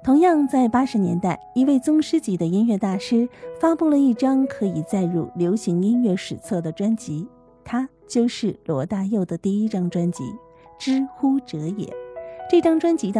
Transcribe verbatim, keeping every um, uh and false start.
同样在八十年代，一位宗师级的音乐大师发布了一张可以载入流行音乐史册的专辑，它就是罗大佑的第一张专辑《知乎者也》。这张专辑